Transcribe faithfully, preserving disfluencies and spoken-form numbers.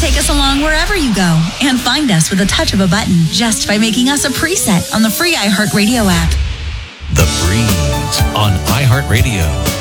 take us along wherever you go and find us with a touch of a button just by making us a preset on the free iHeartRadio app. The Breeze on iHeartRadio.